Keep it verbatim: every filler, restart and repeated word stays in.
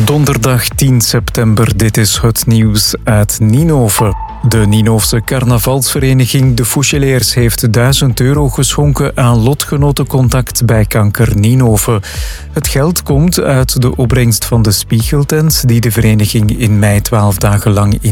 Donderdag tien september, dit is het nieuws uit Ninove. De Ninoofse carnavalsvereniging De Foucheliers heeft duizend euro geschonken aan lotgenotencontact bij Kanker Ninove. Het geld komt uit de opbrengst van de Spiegeltent die de vereniging in mei twaalf dagen lang in